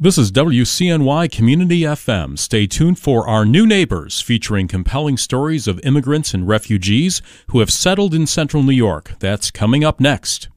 This is WCNY Community FM. Stay tuned for Our New Neighbors, featuring compelling stories of immigrants and refugees who have settled in Central New York. That's coming up next.